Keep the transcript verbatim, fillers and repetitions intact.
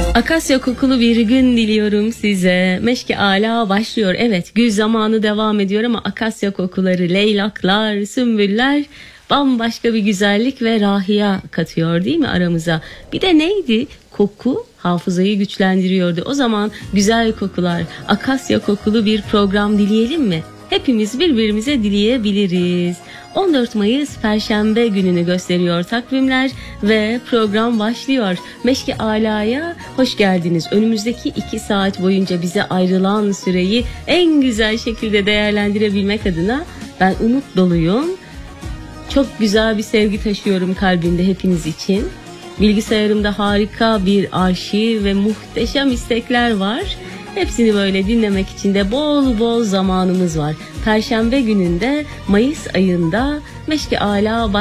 Akasya kokulu bir gün diliyorum size. Meşki ala başlıyor. Evet, gül zamanı devam ediyor ama akasya kokuları, leylaklar, sümbüller bambaşka bir güzellik ve rahiya katıyor değil mi aramıza? Bir de neydi? Koku hafızayı güçlendiriyordu. O zaman güzel kokular, akasya kokulu bir program dileyelim mi? Hepimiz birbirimize dileyebiliriz. on dört Mayıs Perşembe gününü gösteriyor takvimler ve program başlıyor. Meşki Ala'ya hoş geldiniz. Önümüzdeki iki saat boyunca bize ayrılan süreyi en güzel şekilde değerlendirebilmek adına ben umut doluyum. Çok güzel bir sevgi taşıyorum kalbimde hepiniz için. Bilgisayarımda harika bir arşiv ve muhteşem istekler var. Hepsini böyle dinlemek için de bol bol zamanımız var. Perşembe gününde Mayıs ayında Meşki Ala